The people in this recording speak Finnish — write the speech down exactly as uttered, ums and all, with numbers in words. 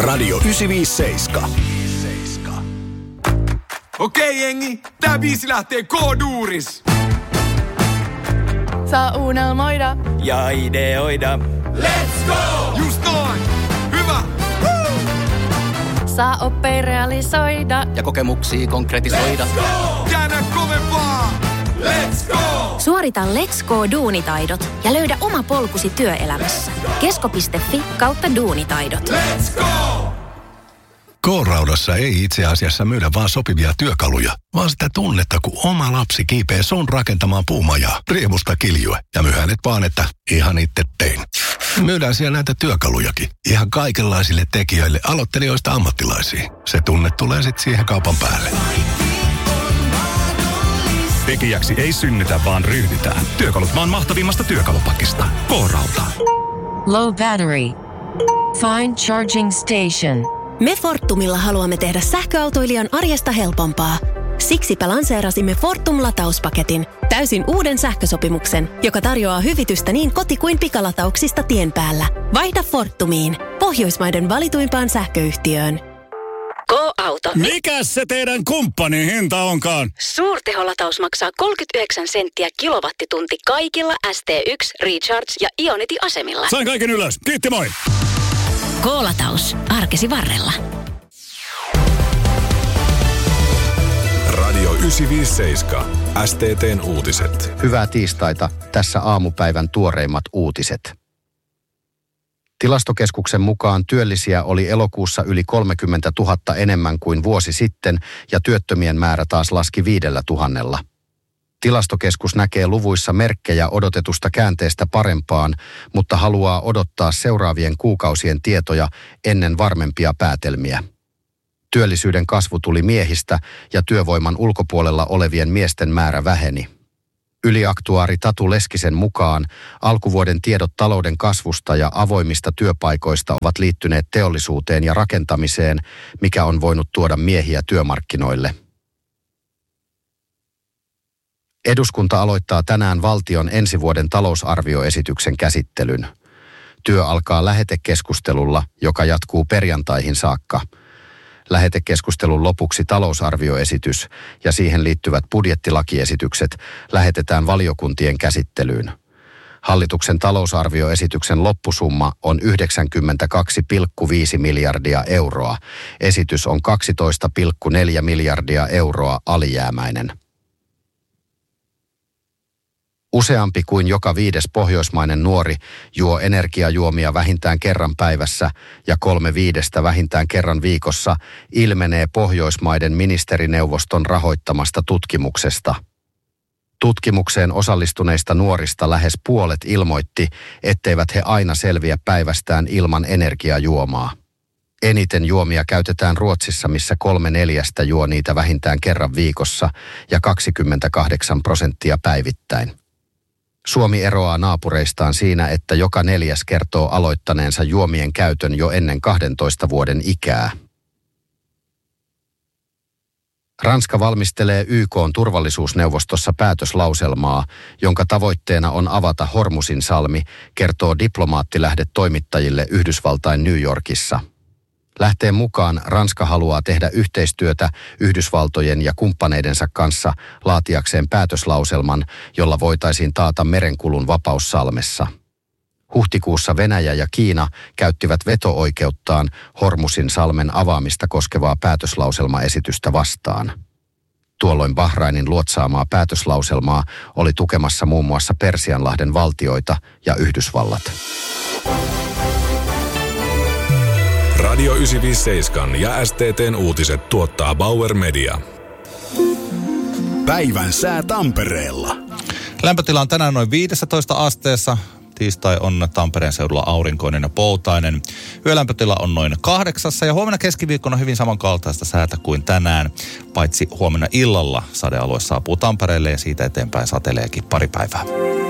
Radio yhdeksänsataaviisikymmentäseitsemän. Okei jengi, tää biisi lähtee K-duuris. Saa unelmoida ja ideoida. Let's go! Just noin! Hyvä! Woo! saa oppia realisoida ja kokemuksia konkretisoida. Let's go! Käännä kovempaa! Let's go! Suorita Let's Go duunitaidot ja löydä oma polkusi työelämässä. Kesko piste fi kautta duunitaidot. Let's go! K-Raudassa ei itse asiassa myydä vaan sopivia työkaluja, vaan sitä tunnetta, kun oma lapsi kiipee sun rakentamaan puumajaa, riemusta kiljue ja myy hänet vaan, että ihan itse tein. Myydään siellä näitä työkalujakin, ihan kaikenlaisille tekijöille, aloittelijoista ammattilaisiin. Se tunne tulee sitten siihen kaupan päälle. Tekijäksi ei synnytä, vaan ryhdytään. Työkalut maan mahtavimmasta työkalupakista. K-Rauta. Low battery. Find charging station. Me Fortumilla haluamme tehdä sähköautoilijan arjesta helpompaa. Siksipä lanseerasimme Fortum-latauspaketin, täysin uuden sähkösopimuksen, joka tarjoaa hyvitystä niin koti- kuin pikalatauksista tien päällä. Vaihda Fortumiin, Pohjoismaiden valituimpaan sähköyhtiöön. Go-auto. Mikäs se teidän kumppanin hinta onkaan? Suurteholataus maksaa kolmekymmentäyhdeksän senttiä kilowattitunti kaikilla S T yksi, Recharge ja Ionity-asemilla. Sain kaiken ylös. Kiitti, moi! Go-lataus. Arkesi varrella. Radio yhdeksänsataaviisikymmentäseitsemän. S T T:n uutiset. Hyvää tiistaita. Tässä aamupäivän tuoreimmat uutiset. Tilastokeskuksen mukaan työllisiä oli elokuussa yli kolmekymmentätuhatta enemmän kuin vuosi sitten ja työttömien määrä taas laski viidellä tuhannella. Tilastokeskus näkee luvuissa merkkejä odotetusta käänteestä parempaan, mutta haluaa odottaa seuraavien kuukausien tietoja ennen varmempia päätelmiä. Työllisyyden kasvu tuli miehistä ja työvoiman ulkopuolella olevien miesten määrä väheni. Yliaktuaari Tatu Leskisen mukaan alkuvuoden tiedot talouden kasvusta ja avoimista työpaikoista ovat liittyneet teollisuuteen ja rakentamiseen, mikä on voinut tuoda miehiä työmarkkinoille. Eduskunta aloittaa tänään valtion ensi vuoden talousarvioesityksen käsittelyn. Työ alkaa lähetekeskustelulla, joka jatkuu perjantaihin saakka. Lähetekeskustelun lopuksi talousarvioesitys ja siihen liittyvät budjettilakiesitykset lähetetään valiokuntien käsittelyyn. Hallituksen talousarvioesityksen loppusumma on yhdeksänkymmentäkaksi pilkku viisi miljardia euroa. Esitys on kaksitoista pilkku neljä miljardia euroa alijäämäinen. Useampi kuin joka viides pohjoismainen nuori juo energiajuomia vähintään kerran päivässä ja kolme viidestä vähintään kerran viikossa ilmenee Pohjoismaiden ministerineuvoston rahoittamasta tutkimuksesta. Tutkimukseen osallistuneista nuorista lähes puolet ilmoitti, etteivät he aina selviä päivästään ilman energiajuomaa. Eniten juomia käytetään Ruotsissa, missä kolme neljästä juo niitä vähintään kerran viikossa ja kaksikymmentäkahdeksan prosenttia päivittäin. Suomi eroaa naapureistaan siinä, että joka neljäs kertoo aloittaneensa juomien käytön jo ennen kahdentoista vuoden ikää. Ranska valmistelee Y K:n turvallisuusneuvostossa päätöslauselmaa, jonka tavoitteena on avata Hormusin salmi, kertoo diplomaattilähde toimittajille Yhdysvaltain New Yorkissa. Lähteen mukaan Ranska haluaa tehdä yhteistyötä Yhdysvaltojen ja kumppaneidensa kanssa laatiakseen päätöslauselman, jolla voitaisiin taata merenkulun vapaus salmessa. Huhtikuussa Venäjä ja Kiina käyttivät veto-oikeuttaan Hormusin salmen avaamista koskevaa päätöslauselmaesitystä vastaan. Tuolloin Bahrainin luotsaamaa päätöslauselmaa oli tukemassa muun muassa Persianlahden valtioita ja Yhdysvallat. Radio yhdeksänsataaviisikymmentäseitsemän ja S T T:n uutiset tuottaa Bauer Media. Päivän sää Tampereella. Lämpötila on tänään noin viisitoista asteessa. Tiistai on Tampereen seudulla aurinkoinen ja poutainen. Yölämpötila on noin kahdeksassa ja huomenna keskiviikkona hyvin samankaltaista säätä kuin tänään. Paitsi huomenna illalla sadealue saapuu Tampereelle ja siitä eteenpäin sateleekin pari päivää.